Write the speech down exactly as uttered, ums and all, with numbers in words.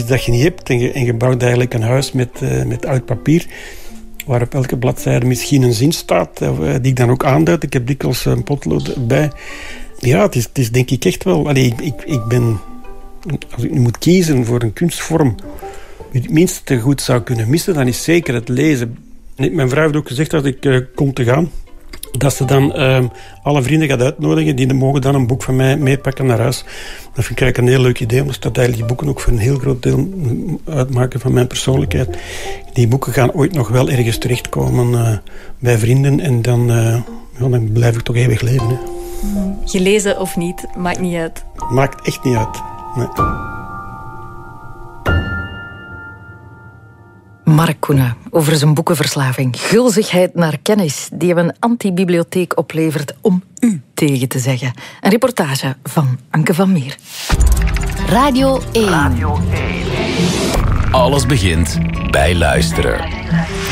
iets dat je niet hebt en je, en je bouwt eigenlijk een huis met, uh, met oud papier, waar op elke bladzijde misschien een zin staat, uh, die ik dan ook aanduid. Ik heb dikwijls een potlood bij. Ja, het is, het is denk ik echt wel... Allee, ik, ik, ik ben... Als ik nu moet kiezen voor een kunstvorm die het minste goed zou kunnen missen, dan is zeker het lezen. Mijn vrouw heeft ook gezegd dat ik uh, kom te gaan, dat ze dan uh, alle vrienden gaat uitnodigen. Die mogen dan een boek van mij meepakken naar huis. Dat vind ik eigenlijk een heel leuk idee, omdat dat eigenlijk die boeken ook voor een heel groot deel uitmaken van mijn persoonlijkheid. Die boeken gaan ooit nog wel ergens terechtkomen uh, bij vrienden en dan, uh, ja, dan blijf ik toch eeuwig leven. Hè. Gelezen of niet, maakt niet uit. Maakt echt niet uit. Nee. Mark Koenen over zijn boekenverslaving. Gulzigheid naar kennis die hem een antibibliotheek oplevert om u tegen te zeggen. Een reportage van Anke van Meer. Radio één. Radio één. Alles begint bij luisteren.